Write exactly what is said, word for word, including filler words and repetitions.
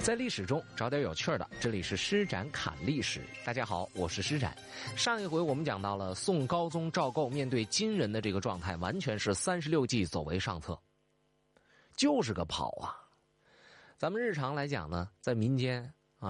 在历史中找点有趣的，这里是施展侃历史。大家好，我是施展。上一回我们讲到了宋高宗赵构面对金人的这个状态，完全是三十六计走为上策，就是个跑啊。咱们日常来讲呢，在民间